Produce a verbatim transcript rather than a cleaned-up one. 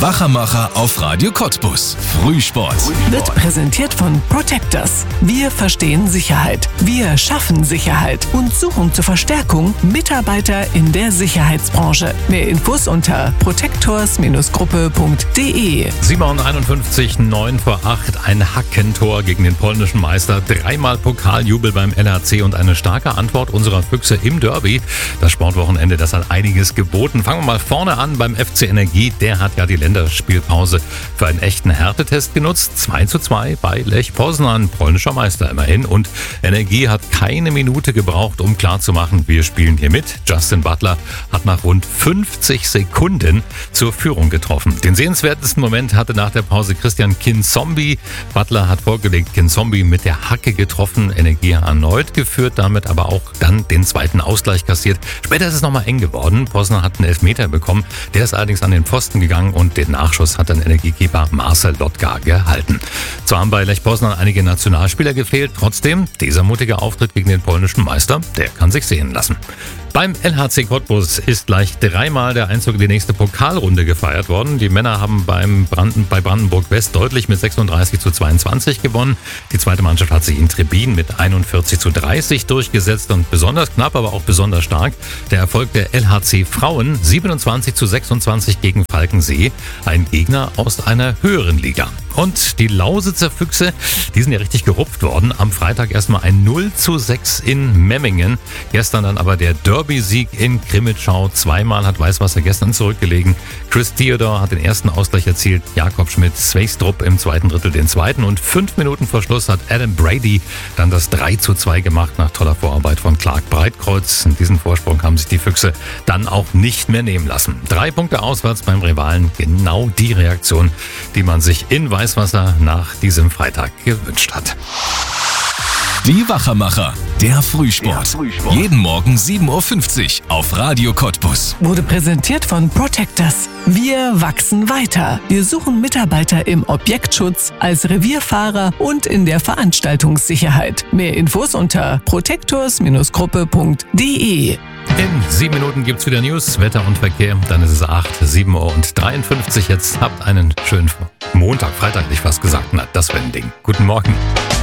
Wachamacher auf Radio Cottbus. Frühsport. Wird präsentiert von Protectors. Wir verstehen Sicherheit. Wir schaffen Sicherheit und suchen zur Verstärkung Mitarbeiter in der Sicherheitsbranche. Mehr Infos unter protectors Gruppe punkt de. siebenundeinundfünfzig, neun vor acht, ein Hackentor gegen den polnischen Meister, dreimal Pokaljubel beim L H C und eine starke Antwort unserer Füchse im Derby. Das Sportwochenende, das hat einiges geboten. Fangen wir mal vorne an beim F C Energie. Der hat ja die Länderspielpause für einen echten Härtetest genutzt. zwei zu zwei bei Lech Poznan, polnischer Meister immerhin. Und Energie hat keine Minute gebraucht, um klarzumachen, wir spielen hier mit. Justin Butler hat nach rund fünfzig Sekunden zur Führung getroffen. Den sehenswertesten Moment hatte nach der Pause Christian Kinzombie. Butler hat vorgelegt, Kinzombie mit der Hacke getroffen, Energie erneut geführt, damit aber auch dann den zweiten Ausgleich kassiert. Später ist es nochmal eng geworden. Poznan hat einen Elfmeter bekommen. Der ist allerdings an den Pfosten gegangen und den Nachschuss hat dann Energiekeeper Marcel Lotka gehalten. Zwar haben bei Lech Poznan einige Nationalspieler gefehlt, trotzdem dieser mutige Auftritt gegen den polnischen Meister, der kann sich sehen lassen. Beim L H C Cottbus ist gleich dreimal der Einzug in die nächste Pokalrunde gefeiert worden. Die Männer haben beim Branden, bei Brandenburg West deutlich mit sechsunddreißig zu zweiundzwanzig gewonnen. Die zweite Mannschaft hat sich in Trebin mit einundvierzig zu dreißig durchgesetzt und besonders knapp, aber auch besonders stark der Erfolg der L H C Frauen, siebenundzwanzig zu sechsundzwanzig gegen Falkensee, ein Gegner aus einer höheren Liga. Und die Lausitzer Füchse, die sind ja richtig gerupft worden. Am Freitag erstmal ein null zu sechs in Memmingen. Gestern dann aber der Derby-Sieg in Krimitschau. Zweimal hat Weißwasser gestern zurückgelegen. Chris Theodor hat den ersten Ausgleich erzielt. Jakob Schmidt-Sveistrup im zweiten Drittel den zweiten. Und fünf Minuten vor Schluss hat Adam Brady dann das drei zu zwei gemacht nach toller Vorarbeit von Clark Breitkreuz. Diesen Vorsprung haben sich die Füchse dann auch nicht mehr nehmen lassen. Drei Punkte auswärts beim Rivalen. Genau die Reaktion, die man sich in Weißwasser Weißwasser nach diesem Freitag gewünscht hat. Die Wachamacher, der Frühsport. Der Frühsport. Jeden Morgen sieben Uhr fünfzig auf Radio Cottbus. Wurde präsentiert von Protectors. Wir wachsen weiter. Wir suchen Mitarbeiter im Objektschutz, als Revierfahrer und in der Veranstaltungssicherheit. Mehr Infos unter protectors Gruppe punkt de. In sieben Minuten gibt's wieder News, Wetter und Verkehr. Dann ist es acht, sieben Uhr und dreiundfünfzig. Jetzt habt einen schönen Montag, Freitag hätte ich fast gesagt. Na, das wäre ein Ding. Guten Morgen.